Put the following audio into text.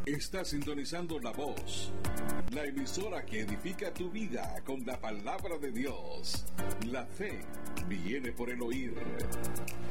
Está sintonizando La Voz, la emisora que edifica tu vida con la palabra de Dios. La fe viene por el oír.